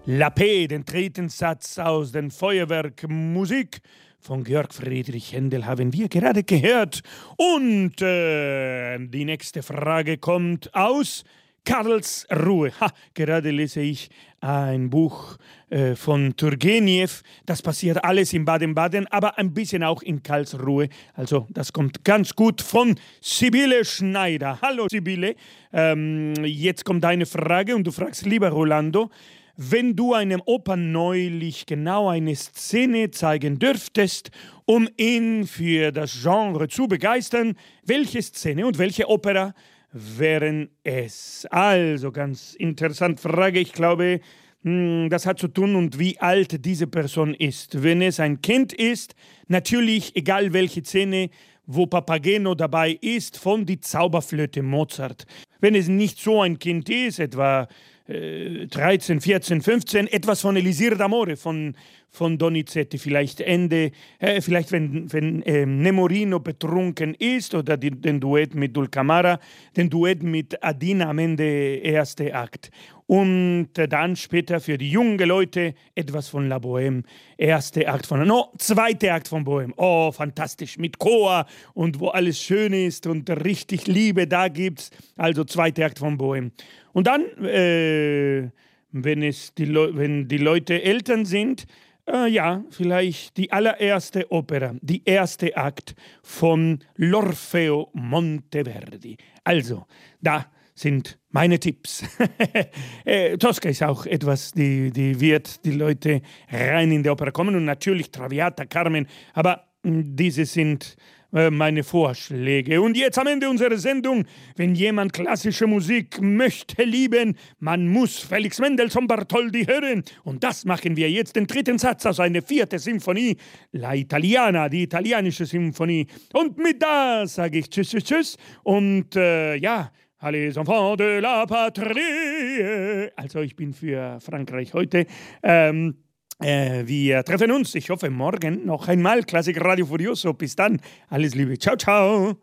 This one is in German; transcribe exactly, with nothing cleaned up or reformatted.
La Paix, den dritten Satz aus dem Feuerwerk Musik von Georg Friedrich Händel haben wir gerade gehört. Und äh, die nächste Frage kommt aus Karlsruhe. Ha, gerade lese ich ein Buch äh, von Turgenev. Das passiert alles in Baden-Baden, aber ein bisschen auch in Karlsruhe. Also das kommt ganz gut von Sibylle Schneider. Hallo Sibylle, ähm, jetzt kommt deine Frage und du fragst, lieber Rolando, wenn du einem Opa neulich genau eine Szene zeigen dürftest, um ihn für das Genre zu begeistern, welche Szene und welche Opera wären es? Also, ganz interessante Frage. Ich glaube, das hat zu tun, und wie alt diese Person ist. Wenn es ein Kind ist, natürlich, egal welche Szene, wo Papageno dabei ist, von die Zauberflöte Mozart. Wenn es nicht so ein Kind ist, etwa äh, dreizehn, vierzehn, fünfzehn, etwas von Elisir d'Amore, von, von Donizetti, vielleicht Ende, äh, vielleicht wenn, wenn äh, Nemorino betrunken ist, oder die, den Duett mit Dulcamara, den Duett mit Adina am Ende, erste Akt. Und dann später für die jungen Leute etwas von La Bohème. Erste Akt von, no, zweite Akt von Bohème. Oh, fantastisch, mit Chor und wo alles schön ist und richtig Liebe da gibt's. Also zweite Akt von Bohème. Und dann, äh, wenn, es die Le- wenn die Leute Eltern sind, äh, ja, vielleicht die allererste Opera, die erste Akt von L'Orfeo Monteverdi. Also, da sind meine Tipps. äh, Tosca ist auch etwas, die, die wird die Leute rein in die Oper kommen, und natürlich Traviata, Carmen, aber mh, diese sind äh, meine Vorschläge. Und jetzt am Ende unserer Sendung, wenn jemand klassische Musik möchte lieben, man muss Felix Mendelssohn Bartholdy hören, und das machen wir jetzt, den dritten Satz aus einer vierten Symphonie, La Italiana, die italienische Symphonie. Und mit das sage ich tschüss, tschüss, tschüss, und äh, ja, Allez enfants de la patrie. Also ich bin für Frankreich heute. Ähm, äh, wir treffen uns, ich hoffe, morgen noch einmal. Klassik Radio Furioso. Bis dann. Alles Liebe. Ciao, ciao.